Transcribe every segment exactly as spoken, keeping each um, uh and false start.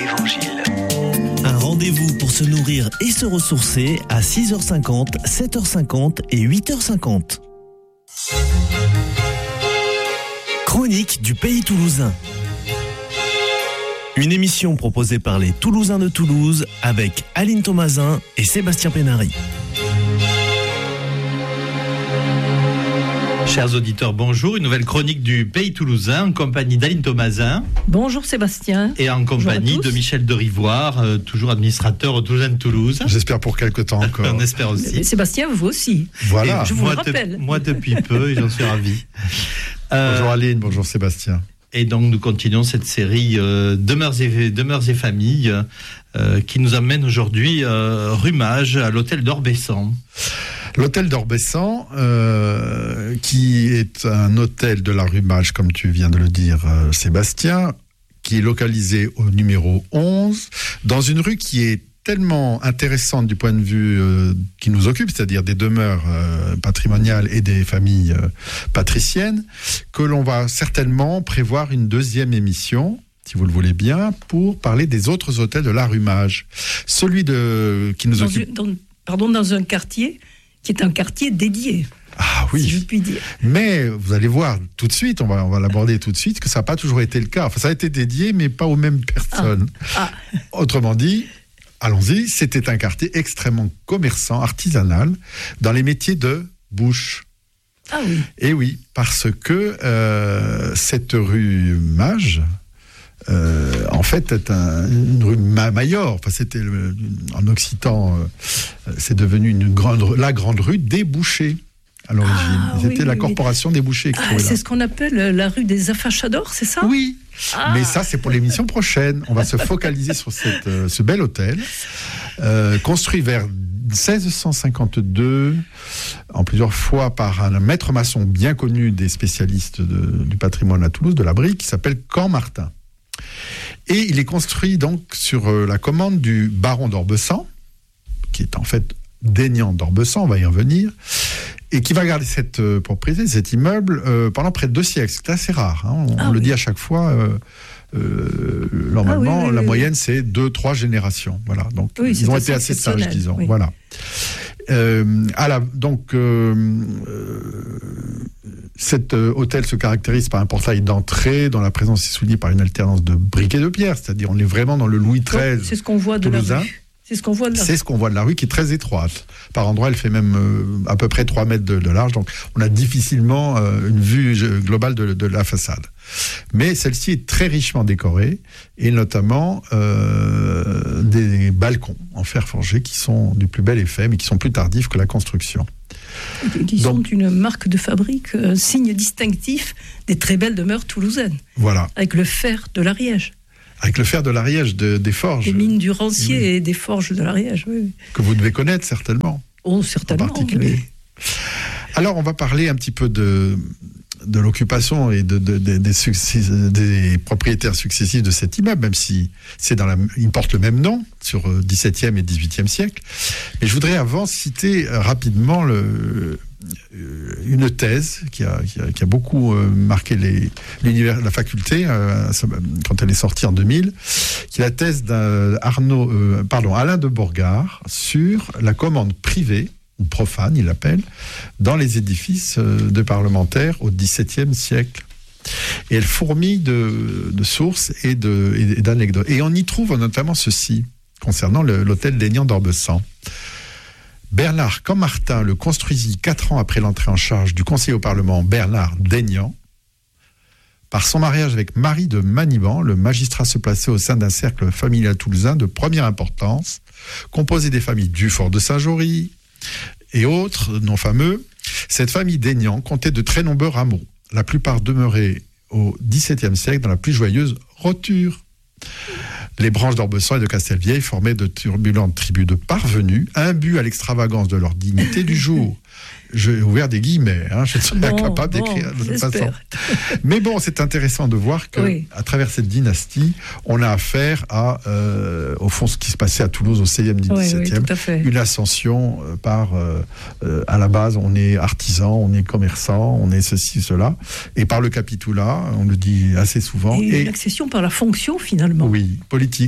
Évangile. Un rendez-vous pour se nourrir et se ressourcer à six heures cinquante, sept heures cinquante et huit heures cinquante. Chronique du Pays Toulousain. Une émission proposée par les Toulousains de Toulouse avec Aline Thomasin et Sébastien Pénary. Chers auditeurs, bonjour. Une nouvelle chronique du Pays Toulousain en compagnie d'Aline Thomasin. Bonjour Sébastien. Et en compagnie de Michel de Rivoire, euh, toujours administrateur au Toulousain de Toulouse. J'espère pour quelque temps encore. On espère aussi. Et Sébastien, vous aussi. Voilà. Et Je vous moi le rappelle. De, moi depuis peu, et j'en suis ravi. Euh, bonjour Aline, bonjour Sébastien. Et donc nous continuons cette série euh, Demeures, et, Demeures et familles euh, qui nous amène aujourd'hui euh, Rumage à l'hôtel d'Orbessan. L'hôtel d'Orbessan, euh, qui est un hôtel de la Rumage, comme tu viens de le dire, euh, Sébastien, qui est localisé au numéro onze, dans une rue qui est tellement intéressante du point de vue euh, qui nous occupe, c'est-à-dire des demeures euh, patrimoniales et des familles euh, patriciennes, que l'on va certainement prévoir une deuxième émission, si vous le voulez bien, pour parler des autres hôtels de la Rumage. Celui de, qui nous dans occupe... Une, dans, pardon, dans un quartier qui est un quartier dédié. Ah oui, si je puis dire. Mais vous allez voir tout de suite, on va, on va l'aborder tout de suite, que ça n'a pas toujours été le cas. Enfin, ça a été dédié, mais pas aux mêmes personnes. Ah. Ah. Autrement dit, allons-y, c'était un quartier extrêmement commerçant, artisanal, dans les métiers de bouche. Ah oui. Et oui, parce que euh, cette rue Mage, euh, en fait, est un, une rue Mayor. Enfin, c'était le, en occitan, euh, c'est devenu une grande, la grande rue des bouchers. À l'origine, ah, c'était oui, la oui, corporation oui. des bouchers. Ah, c'est ce qu'on appelle la rue des Affachadors, c'est ça? Oui, ah. Mais ça c'est pour l'émission prochaine. On va se focaliser sur cette, euh, ce bel hôtel, euh, construit vers seize cent cinquante-deux, en plusieurs fois par un maître maçon bien connu des spécialistes de, du patrimoine à Toulouse, de la brique, qui s'appelle Camp Martin. Et il est construit donc sur euh, la commande du baron d'Orbessan, qui est en fait Daignan d'Orbessan, on va y revenir, et qui va garder cette euh, propriété, cet immeuble, euh, pendant près de deux siècles. C'est assez rare, hein. on, ah, on le oui. dit à chaque fois. Euh, euh, normalement, ah, oui, oui, la oui, moyenne, oui. c'est deux, trois générations. Voilà. Donc, oui, ils ont été assez sages, disons. Oui. Voilà. Euh, à la, donc, euh, euh, cet euh, hôtel se caractérise par un portail d'entrée dont la présence est soulignée par une alternance de briques et de pierres, c'est-à-dire on est vraiment dans le Louis treize. C'est ce qu'on voit de toulousain. la rue. C'est ce qu'on voit de la rue. C'est ce qu'on voit de la rue, qui est très étroite. Par endroits, elle fait même euh, à peu près trois mètres de, de large, donc on a difficilement euh, une vue globale de, de la façade. Mais celle-ci est très richement décorée, et notamment euh, des balcons en fer forgé qui sont du plus bel effet, mais qui sont plus tardifs que la construction. Qui donc, sont une marque de fabrique, un signe distinctif des très belles demeures toulousaines. Voilà. Avec le fer de l'Ariège. Avec le fer de l'Ariège de, des forges. Des mines du Rancier oui. et des forges de l'Ariège, oui. Que vous devez connaître certainement. Oh, certainement. En particulier. Oui. Alors, on va parler un petit peu de, de l'occupation et de, de, de, des, succès, des propriétaires successifs de cet immeuble, même si c'est dans la, il porte le même nom sur dix-septième et dix-huitième siècle. Mais je voudrais avant citer rapidement le, une thèse qui a, qui a, qui a beaucoup marqué les, l'univers, la faculté euh, quand elle est sortie en deux mille, qui est la thèse d'Arnaud, euh, pardon, Alain de Bourgard sur la commande privée, ou profane, il l'appelle, dans les édifices de parlementaires au dix-septième siècle. Et elle fourmille de, de sources et, de, et d'anecdotes. Et on y trouve notamment ceci, concernant le, l'hôtel Daignan d'Orbessan. Bernard Cammartin le construisit quatre ans après l'entrée en charge du conseiller au Parlement Bernard Daignan. Par son mariage avec Marie de Maniban, le magistrat se plaçait au sein d'un cercle familial toulousain de première importance, composé des familles Dufort de Saint-Jory et autres, non fameux. Cette famille Daignan comptait de très nombreux rameaux, la plupart demeurés au dix-septième siècle dans la plus joyeuse roture. Les branches d'Orbessan et de Castelvieille formaient de turbulentes tribus de parvenus, imbus à l'extravagance de leur dignité du jour. J'ai ouvert des guillemets, hein, je serais bon, incapable bon, d'écrire de toute j'espère. façon. Mais bon, c'est intéressant de voir que, oui. à travers cette dynastie, on a affaire à, euh, au fond, ce qui se passait à Toulouse au seizième, dix-septième, oui, oui, une ascension euh, par, euh, euh, à la base, on est artisan, on est commerçant, on est ceci, cela, et par le capitoulat, on le dit assez souvent. Et, et l'accession par la fonction, finalement. Oui, politique.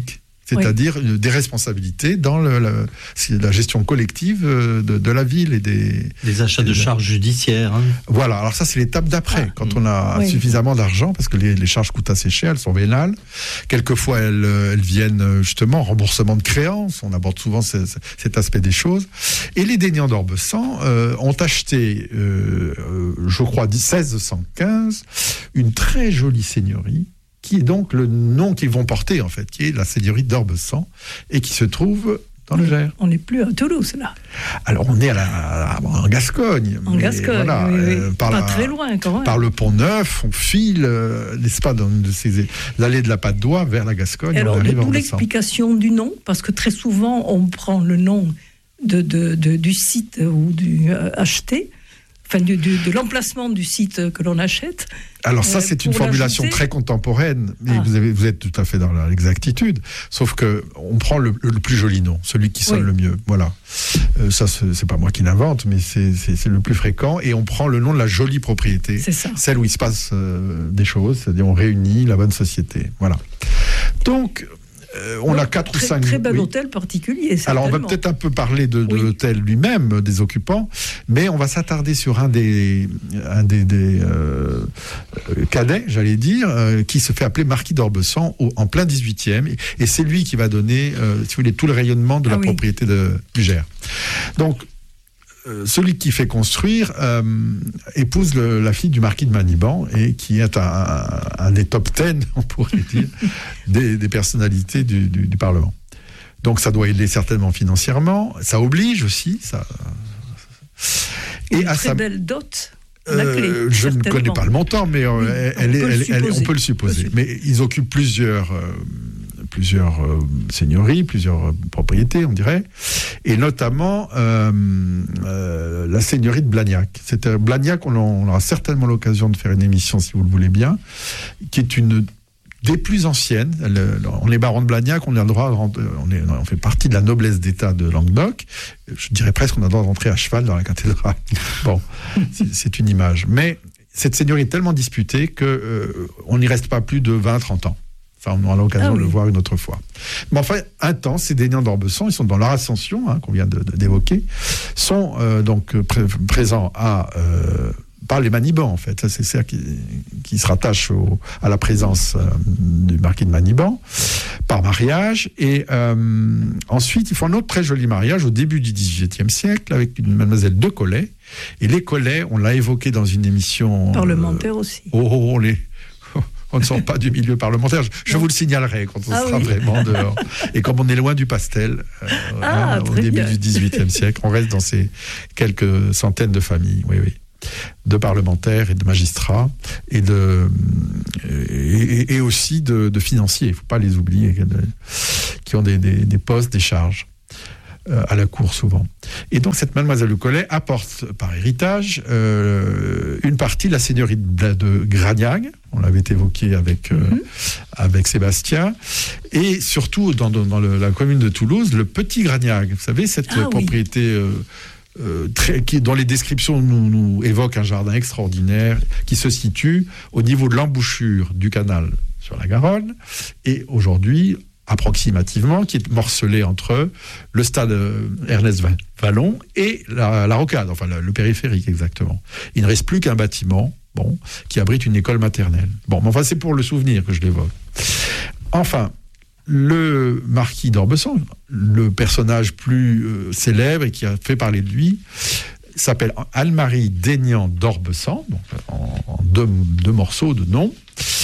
c'est-à-dire oui. des responsabilités dans le, le, la gestion collective de, de la ville et des... Les achats de charges judiciaires. Hein. Voilà, alors ça c'est l'étape d'après, ah, quand mmh. on a oui. suffisamment d'argent, parce que les, les charges coûtent assez cher, elles sont vénales. Quelquefois elles, elles viennent justement en remboursement de créances, on aborde souvent ce, cet aspect des choses. Et les Daignan d'Orbesan euh, ont acheté, euh, je crois, seize cent quinze, une très jolie seigneurie, qui est donc le nom qu'ils vont porter, en fait, qui est la seigneurie d'Orbesan, et qui se trouve dans le Gers. On n'est plus à Toulouse, là. Alors, on est à la, à, en Gascogne. En Gascogne, voilà, oui, oui. Euh, par pas la, très loin, quand même. Par le Pont-Neuf, on file, euh, n'est-ce pas, dans de ces allées de la Patte d'Oie vers la Gascogne. Et alors, d'où l'explication du nom, parce que très souvent, on prend le nom de, de, de, du site ou du euh, acheté, enfin, du, du, de l'emplacement du site que l'on achète. Alors ça, c'est euh, une formulation très contemporaine, mais ah. vous, avez, vous êtes tout à fait dans l'exactitude, sauf que on prend le, le plus joli nom, celui qui sonne oui. le mieux. Voilà. Euh, ça, c'est, c'est pas moi qui l'invente, mais c'est, c'est, c'est le plus fréquent, et on prend le nom de la jolie propriété, c'est ça. Celle où il se passe euh, des choses, c'est-à-dire on réunit la bonne société. Voilà. Donc... Euh, on Donc, a quatre très, ou cinq... Très bel oui. hôtel particulier, Alors, on va peut-être un peu parler de, de oui. l'hôtel lui-même, des occupants, mais on va s'attarder sur un des, un des, des euh, cadets, j'allais dire, euh, qui se fait appeler Marquis d'Orbesan au, en plein dix-huitième, et, et c'est lui qui va donner, euh, si vous voulez, tout le rayonnement de la ah, propriété oui. de, du Gers. Donc, Euh, celui qui fait construire euh, épouse le, la fille du marquis de Maniban, et qui est un, un, un des top dix, on pourrait dire, des, des personnalités du, du, du Parlement. Donc ça doit aider certainement financièrement, ça oblige aussi. Ça... Et Une à très sa... belle dot. Euh, clé, je ne connais pas le montant, mais euh, oui, elle, elle, elle, elle, on peut le supposer. Mais ils occupent plusieurs... Euh, plusieurs euh, seigneuries, plusieurs euh, propriétés, on dirait, et notamment euh, euh, la seigneurie de Blagnac. C'était Blagnac, on, on aura certainement l'occasion de faire une émission, si vous le voulez bien, qui est une des plus anciennes. Le, on est baron de Blagnac, on a le droit de rentrer, on, est, on fait partie de la noblesse d'État de Languedoc. Je dirais presque qu'on a le droit de rentrer à cheval dans la cathédrale. Bon, c'est, c'est une image. Mais cette seigneurie est tellement disputée qu'on euh, n'y reste pas plus de vingt à trente ans. Enfin, on aura l'occasion ah oui. de le voir une autre fois. Mais enfin, un temps, ces Daignan d'Orbesan, ils sont dans leur ascension, hein, qu'on vient de, de, d'évoquer, sont euh, donc pré- présents à, euh, par les Maniban, en fait. Ça, c'est ça qui, qui se rattache au, à la présence euh, du marquis de Maniban, par mariage. Et euh, ensuite, ils font un autre très joli mariage au début du dix-huitième siècle, avec une mademoiselle de Collet. Et les Collet, on l'a évoqué dans une émission... Parlementaire euh, aussi. Oh, oh, oh les... On ne sort pas du milieu parlementaire. Je, je vous le signalerai quand on ah sera oui. vraiment dehors. Et comme on est loin du pastel, euh, ah, hein, au début bien. du dix-huitième siècle, on reste dans ces quelques centaines de familles, oui, oui, de parlementaires et de magistrats, et, de, et, et aussi de, de financiers, il ne faut pas les oublier, de, qui ont des, des, des postes, des charges. Euh, à la cour souvent. Et donc cette mademoiselle de Collet apporte par héritage euh, une partie de la seigneurie de, de Gragnac, on l'avait évoqué avec, euh, mm-hmm. avec Sébastien, et surtout dans, dans le, la commune de Toulouse, le petit Gragnac, vous savez, cette ah, propriété oui. euh, euh, très, qui, dont les descriptions nous, nous évoquent un jardin extraordinaire, qui se situe au niveau de l'embouchure du canal sur la Garonne, et aujourd'hui approximativement, qui est morcelé entre le stade Ernest Vallon et la, la Rocade, enfin le, le périphérique exactement. Il ne reste plus qu'un bâtiment, bon, qui abrite une école maternelle. Bon, mais enfin c'est pour le souvenir que je l'évoque. Enfin, le marquis d'Orbesan, le personnage plus euh, célèbre et qui a fait parler de lui, s'appelle Almarie Daignan d'Orbesan, donc en, en deux, deux morceaux de nom,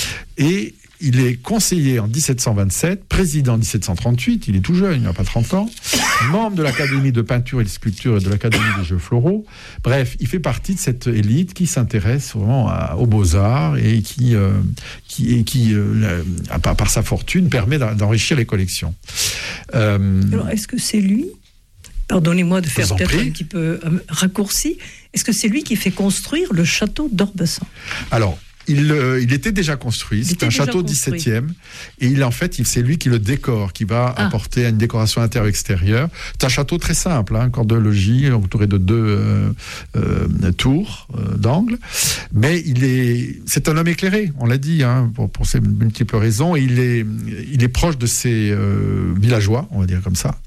et il est conseiller en dix-sept cent vingt-sept, président en dix-sept cent trente-huit, il est tout jeune, il n'a pas trente ans, membre de l'Académie de peinture et de sculpture et de l'Académie des jeux floraux. Bref, il fait partie de cette élite qui s'intéresse vraiment à, aux beaux-arts et qui, euh, qui, et qui euh, par, par sa fortune, permet d'enrichir les collections. Euh, Alors, est-ce que c'est lui ? Pardonnez-moi de faire peut-être prie. un petit peu euh, raccourci. Est-ce que c'est lui qui fait construire le château d'Orbesan ? Alors, Il, euh, il était déjà construit, c'est un château construit. dix-septième, et il, en fait, il, c'est lui qui le décore, qui va ah. apporter une décoration intérieure-extérieure. C'est un château très simple, hein, corps de logis, entouré de deux euh, euh, tours euh, d'angle, mais il est, c'est un homme éclairé, on l'a dit, hein, pour, pour ses multiples raisons, et il est, il est proche de ses euh, villageois, on va dire comme ça.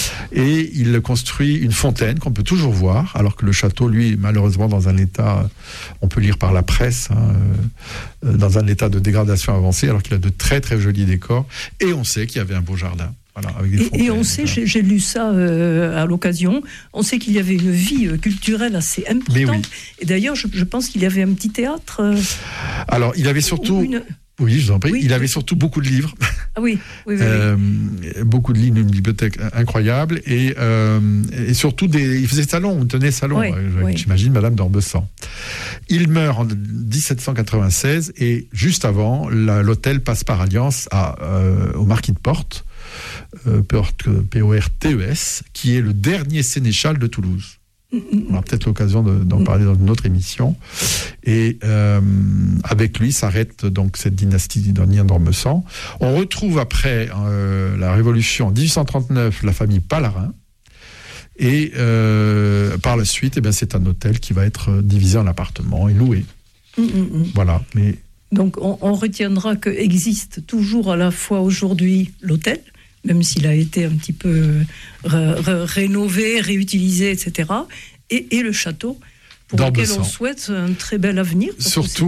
Et il construit une fontaine qu'on peut toujours voir, alors que le château, lui, est malheureusement dans un état, on peut lire par la presse, hein, euh, dans un état de dégradation avancé, alors qu'il a de très très jolis décors. Et on sait qu'il y avait un beau jardin. Voilà, avec des et, et on sait, j'ai, j'ai lu ça euh, à l'occasion, on sait qu'il y avait une vie euh, culturelle assez importante. Oui. Et d'ailleurs, je, je pense qu'il y avait un petit théâtre. Euh, alors, il avait surtout... Une... Oui, je vous en prie. Oui. Il avait surtout beaucoup de livres. Ah oui, oui, oui. euh, oui. Beaucoup de livres, une bibliothèque incroyable. Et, euh, et surtout, des, il faisait salon, il tenait salon. Oui, euh, oui. J'imagine Madame d'Ormesson. Il meurt en dix-sept cent quatre-vingt-seize et juste avant, la, l'hôtel passe par alliance à, euh, au marquis de Portes, euh, P O R T E S, qui est le dernier sénéchal de Toulouse. On aura peut-être l'occasion de, d'en parler dans une autre émission. Et euh, avec lui s'arrête donc cette dynastie d'Ornien d'Ormesson. On retrouve après euh, la Révolution en dix-huit cent trente-neuf la famille Palarin. Et euh, par la suite, eh bien, c'est un hôtel qui va être divisé en appartements et loué. Mmh, mmh. Voilà. Mais... Donc on, on retiendra qu'existe toujours à la fois aujourd'hui l'hôtel, même s'il a été un petit peu ré- ré- rénové, réutilisé, et cetera, et, et le château, pour lequel on souhaite un très bel avenir. Surtout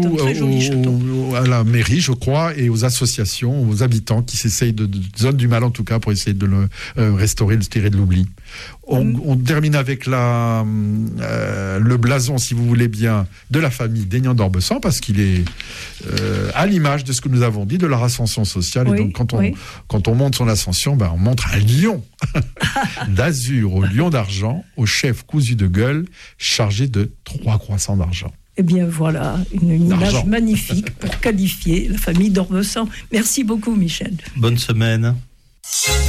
au, à la mairie, je crois, et aux associations, aux habitants qui s'essayent de, de zone du mal en tout cas, pour essayer de le euh, restaurer, de le tirer de l'oubli. On, mmh. on termine avec la, euh, le blason, si vous voulez bien, de la famille d'Aignan d'Ormesson, parce qu'il est euh, à l'image de ce que nous avons dit, de leur ascension sociale. Oui, et donc, quand on, oui. quand on monte son ascension, ben, on montre un lion d'azur au lion d'argent, au chef cousu de gueule, chargé de trois croissants d'argent. Eh bien voilà, une, une image magnifique pour qualifier la famille d'Ormesson. Merci beaucoup, Michel. Bonne semaine.